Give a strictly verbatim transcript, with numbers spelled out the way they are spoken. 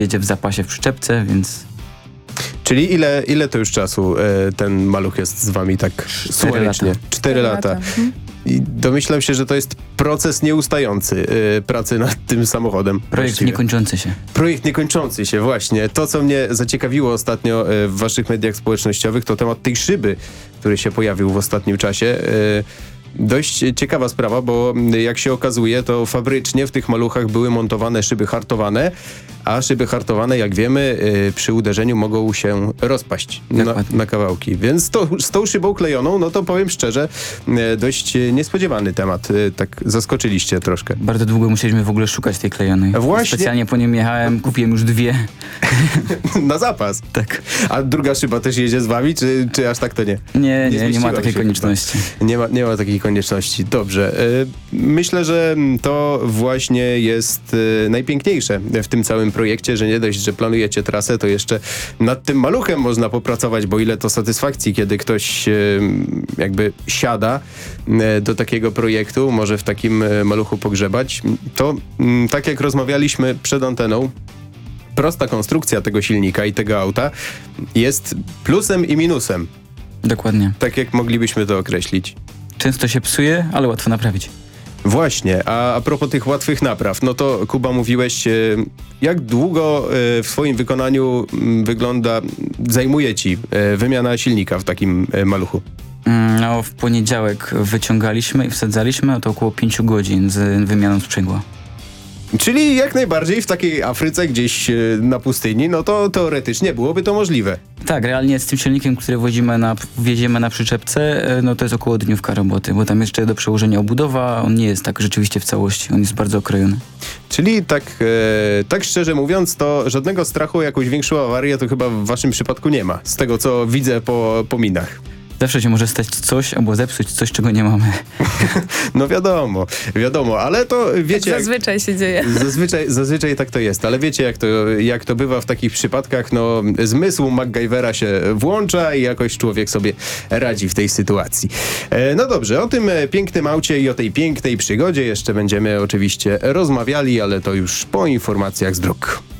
jedzie w zapasie w przyczepce, więc... Czyli ile, ile to już czasu e, ten maluch jest z wami tak słonecznie? lata. Cztery lata. Mhm. I domyślam się, że to jest proces nieustający e, pracy nad tym samochodem. Projekt właściwie. niekończący się. Projekt niekończący się, właśnie. To, co mnie zaciekawiło ostatnio e, w waszych mediach społecznościowych, to temat tej szyby, który się pojawił w ostatnim czasie. E, Dość ciekawa sprawa, bo jak się okazuje, to fabrycznie w tych maluchach były montowane szyby hartowane, a szyby hartowane, jak wiemy, yy, przy uderzeniu mogą się rozpaść na, na kawałki. Więc to, z tą szybą klejoną, no to powiem szczerze, yy, dość niespodziewany temat. Yy, tak zaskoczyliście troszkę. Bardzo długo musieliśmy w ogóle szukać tej klejonej. Właśnie. Specjalnie po nim jechałem, kupiłem już dwie. Na zapas. Tak. A druga szyba też jedzie z wami, czy, czy aż tak to nie? Nie, nie, nie, zmieściła ma takiej się konieczności. Nie ma, nie ma takiej konieczności. Dobrze. Yy, myślę, że to właśnie jest yy, najpiękniejsze w tym całym projekcie, że nie dość, że planujecie trasę, to jeszcze nad tym maluchem można popracować, bo ile to satysfakcji, kiedy ktoś yy, jakby siada yy, do takiego projektu, może w takim yy, maluchu pogrzebać. To yy, tak jak rozmawialiśmy przed anteną, prosta konstrukcja tego silnika i tego auta jest plusem i minusem. Dokładnie. Tak jak moglibyśmy to określić. Często się psuje, ale łatwo naprawić. Właśnie, a, a propos tych łatwych napraw, no to Kuba, mówiłeś, e, jak długo e, w swoim wykonaniu m, wygląda, zajmuje ci e, wymiana silnika w takim e, maluchu? Mm, No, w poniedziałek wyciągaliśmy i wsadzaliśmy, a to około pięciu godzin z wymianą sprzęgła. Czyli jak najbardziej w takiej Afryce gdzieś e, na pustyni, no to teoretycznie byłoby to możliwe. Tak, realnie z tym silnikiem, który wozimy na, wieziemy na przyczepce, e, no to jest około dniówka roboty, bo tam jeszcze do przełożenia obudowa, on nie jest tak rzeczywiście w całości, on jest bardzo okrojony. Czyli tak, e, tak szczerze mówiąc, to żadnego strachu o jakąś większą awarię to chyba w waszym przypadku nie ma, z tego co widzę po, po minach. Zawsze się może stać coś albo zepsuć coś, czego nie mamy. No wiadomo, wiadomo, ale to wiecie... Tak zazwyczaj się dzieje. Jak, zazwyczaj, zazwyczaj tak to jest, ale wiecie jak to, jak to bywa w takich przypadkach, no zmysł MacGyvera się włącza i jakoś człowiek sobie radzi w tej sytuacji. E, no dobrze, o tym pięknym aucie i o tej pięknej przygodzie jeszcze będziemy oczywiście rozmawiali, ale to już po informacjach z dróg.